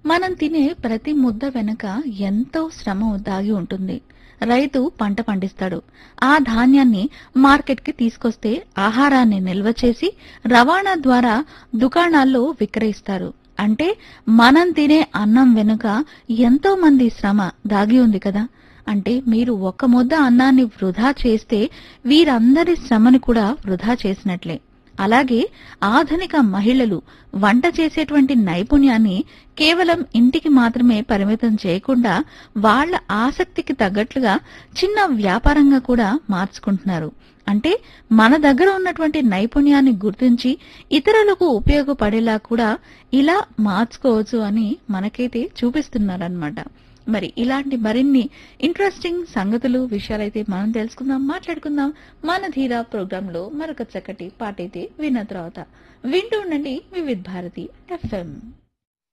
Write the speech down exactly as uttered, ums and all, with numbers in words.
మనం తినే ప్రతి ముద్ద వెనుక ఎంతో శ్రమ దాగి ఉంటుంది. రైతు పంట పండిస్తాడు. ఆ ధాన్యాన్ని మార్కెట్కి తీసుకొస్తే ఆహారాన్ని నిల్వ చేసి రవాణా ద్వారా దుకాణాల్లో విక్రయిస్తారు. అంటే మనం తినే అన్నం వెనుక ఎంతో మంది శ్రమ దాగి ఉంది కదా. అంటే మీరు ఒక్క ముద్ద అన్నాన్ని వృధా చేస్తే వీరందరి శ్రమను కూడా వృధా చేసినట్లే. అలాగే ఆధునిక మహిళలు వంట చేసేటువంటి నైపుణ్యాన్ని కేవలం ఇంటికి మాత్రమే పరిమితం చేయకుండా వాళ్ళ ఆసక్తికి తగ్గట్లుగా చిన్న వ్యాపారంగా కూడా మార్చుకుంటున్నారు. అంటే మన దగ్గర ఉన్నటువంటి నైపుణ్యాన్ని గుర్తించి ఇతరులకు ఉపయోగపడేలా కూడా ఇలా మార్చుకోవచ్చు అని మనకైతే చూపిస్తున్నారన్నమాట. మరి ఇలాంటి మరిన్ని ఇంట్రెస్టింగ్ సంగతులు విషయాలైతే మనం తెలుసుకుందాం, మాట్లాడుకుందాం మన ధీరా ప్రోగ్రామ్ లో. మరొక చక్కటి పాట అయితే విన్న తర్వాత వింటూ ఉండండి వివిధ భారతి ఎఫ్ఎం.